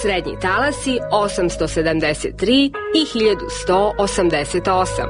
srednji talasi 873 i 1188.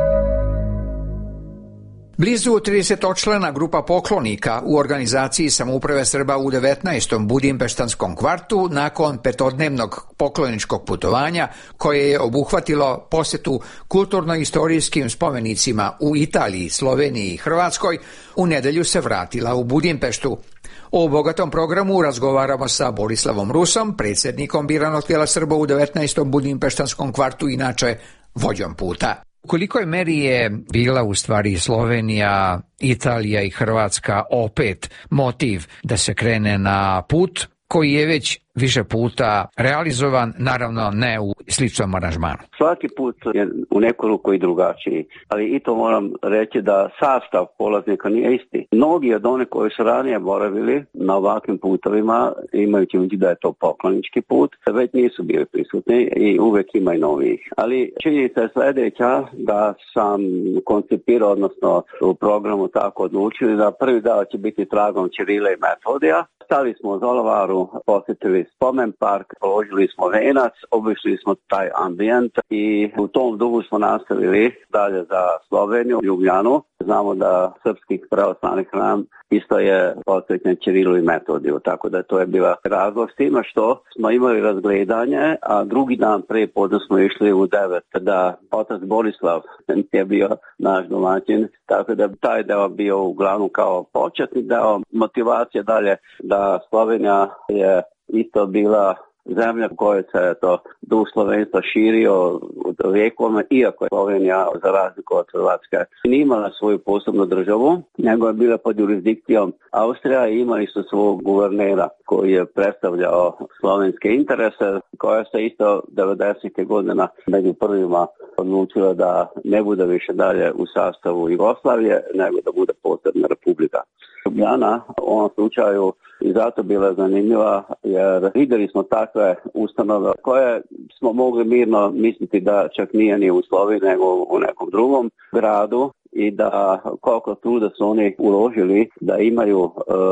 Blizu 30-člana grupa poklonika u organizaciji samouprave Srba u 19. budimpeštanskom kvartu nakon petodnevnog pokloničkog putovanja koje je obuhvatilo posjetu kulturno-istorijskim spomenicima u Italiji, Sloveniji i Hrvatskoj, u nedelju se vratila u Budimpeštu. O bogatom programu razgovaramo sa Borislavom Rusom, predsjednikom biranog tijela Srba u 19. budimpeštanskom kvartu, inače vođom puta. U kolikoj meri je bila u stvari Slovenija, Italija i Hrvatska opet motiv da se krene na put koji je već više puta realizovan, naravno ne u sličnom aranžmanu? Svaki put je u neku ruku i drugačiji, ali i to moram reći da sastav polaznika nije isti. Mnogi od onih koji su ranije boravili na ovakvim putovima, imajući uvidu da je to poklonički put, već nisu bili prisutni i uvijek ima i novih. Ali činjenica je sljedeća da sam koncipirao, odnosno u programu tako odlučili da prvi dan će biti tragom Ćirila i Metodija. Stali smo u Zolovaru, posjetili spomen park, položili smo venac, obišli smo taj ambijent i u tom duhu smo nastavili dalje za Sloveniju, Ljubljanu. Znamo da srpski pravoslavni hram isto je posvećen Ćirilu i Metodiju, tako da to je bila razlog s time što smo imali razgledanje, a drugi dan prije podne smo išli u 9 da otac Borislav je bio naš domaćin, tako da taj deo bio uglavnom kao početni deo, motivacija dalje da Slovenija je isto bila zemlja u kojoj se to duh slovenstva širio vjekovima, iako je Slovenija za razliku od Hrvatske nije imala svoju posebnu državu, nego je bila pod jurisdikcijom Austrija i imali su svog guvernera koji je predstavljao slovenske interese, koja se isto 90. godina među prvima odlučila da ne bude više dalje u sastavu Jugoslavije, nego da bude posebna republika. Ljubljana u ovom slučaju i zato bila zanimljiva jer vidjeli smo takve ustanove koje smo mogli mirno misliti da čak nije ni u Sloveniji nego u nekom drugom gradu i da koliko truda su oni uložili da imaju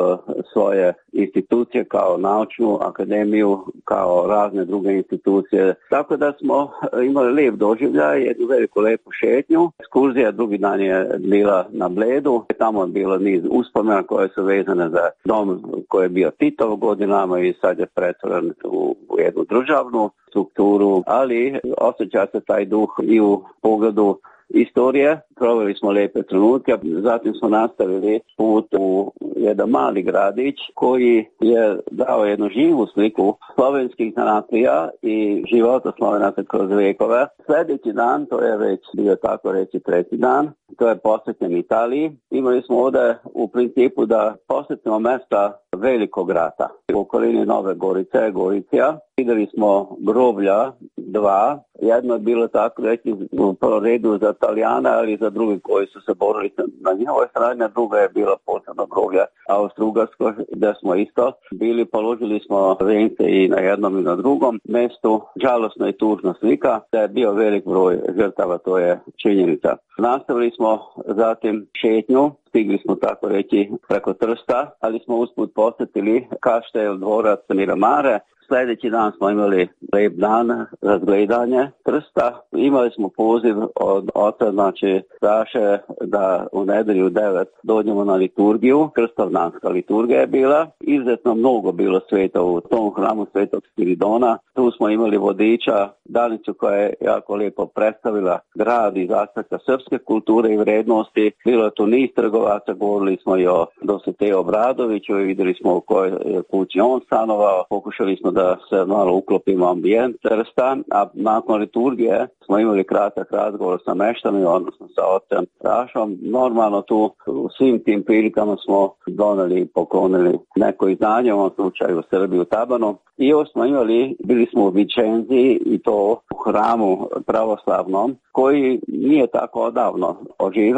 svoje institucije kao naučnu akademiju, kao razne druge institucije. Tako da smo imali lijep doživljaj, jednu veliku lijepu šetnju. Ekskurzija drugi dan je bila na Bledu. Tamo je bilo niz uspomena koje su vezane za dom koji je bio Titov godinama i sad je pretvoren u jednu državnu strukturu, ali osjeća se taj duh i u pogledu istorije. Proveli smo lijepe trenutke, zatim smo nastavili put u jedan mali gradić koji je dao jednu živu sliku slovenskih zanatlija i života Slovenaca kroz vijekove. Sljedeći dan, to je već bio tako reći treći dan, to je posvećen Italiji. Imali smo ovdje u principu da posjetimo mjesta velikog rata. U okolini Nove Gorice, Goricija, vidjeli smo groblja dva. Jedno je bilo tako reći u prvom redu za Italijana, ali za drugi koji su se borili na njihovoj strani, a druga je bila posebno groblja Austro-Ugarsko, gdje smo isto bili, položili smo vence i na jednom i na drugom mjestu. Žalosna i tužna slika, da je bio velik broj žrtava, to je činjenica. Nastavili smo zatim šetnju, stigli smo tako reći preko Trsta, ali smo usput posjetili Kaštel, dvorac Miramare. Sljedeći dan smo imali lijep dan, razgledanje Trsta. Imali smo poziv od oca, znači Saše, da u nedelju 9 dođemo na liturgiju. Krstavnanska liturgija je bila. Izuzetno mnogo bilo sveta u tom hramu Svetog Spiridona. Tu smo imali vodiča, Danicu koja je jako lijepo predstavila grad iz aspekta srpske kulture i vrednosti. Bilo je tu niz trgovaca, govorili smo i o Dositeu Obradoviću i vidjeli smo u kojoj kući on stanovao. Pokušali smo da se malo uklopimo ambijent Trsta, a nakon liturgije smo imali kratak razgovor sa meštanima, odnosno sa ocem Rašom. Normalno tu u svim tim prilikama smo doneli i poklonili neko izdanje, u ovom slučaju u Srbiji u Tabanu. I još smo imali, bili smo u Vičenzi i to u hramu pravoslavnom, koji nije tako odavno oživao.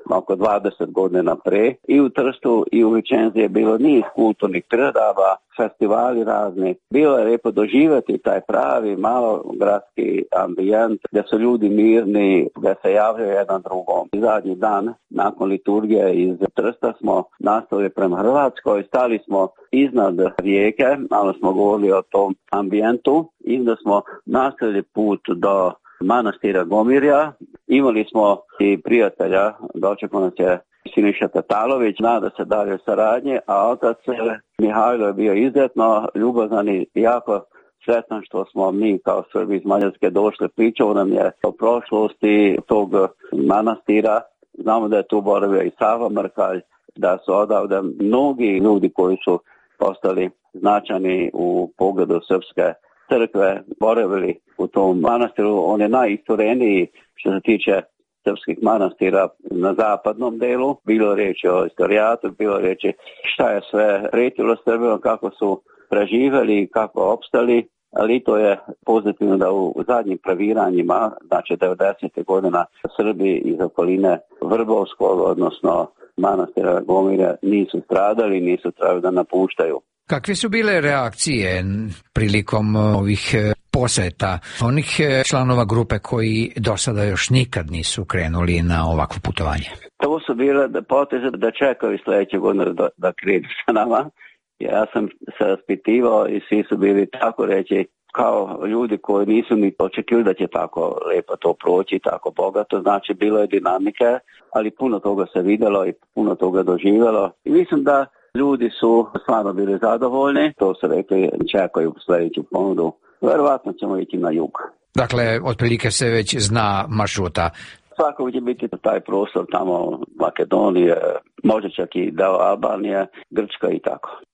oko 20 godina pre. I u Trstu i u Vičenzi je bilo niz kulturnih priredaba, festivali razni. Bilo je lijepo doživjeti taj pravi malo gradski ambijent gdje su ljudi mirni, gdje se javljaju jedan drugom. Zadnji dan nakon liturgije iz Trsta smo nastavili prema Hrvatskoj, stali smo iznad rijeke, malo smo govorili o tom ambijentu i onda smo nastavili put do manastira Gomirja. Imali smo i prijatelja, dočekao nas je Siniša Tatalović, nada se dalje saradnje, a otac Mihajlo je bio izuzetno ljubazan i jako sretan što smo mi kao Srbi iz Mađarske došli. Pričao nam je o prošlosti tog manastira. Znamo da je tu boravio i Sava Mrkalj, da su odavde mnogi ljudi koji su postali značajni u pogledu srpske crkve boravili u tom manastiru. On je najistureniji što se tiče srpskih manastira na zapadnom delu. Bilo riječi o istorijatu, bilo riječi šta je sve pretilo Srbima, kako su preživjeli, kako opstali, ali to je pozitivno da u zadnjim praviranjima, znači 90. godina, Srbi iz okoline Vrbovskog, odnosno manastira Gomirja, nisu stradali, nisu trebali da napuštaju. Kakve su bile reakcije prilikom ovih poseta onih članova grupe koji do sada još nikad nisu krenuli na ovakvo putovanje? To su bile poteze da čekaju sljedeće godine da krenu sa nama. Ja sam se raspitivao i svi su bili tako reći kao ljudi koji nisu ni očekivali da će tako lijepo to proći, tako bogato. Znači bilo je dinamike, ali puno toga se vidjelo i puno toga doživjelo. I mislim da ljudi su stvarno bili zadovoljni, to su rekli, čekaju sljedeću ponudu. Verovatno ćemo ići na jug. Dakle, otprilike se već zna maršruta. Svako će biti taj prostor tamo Makedonije, možda čak i deo Albanije, Grčka i tako.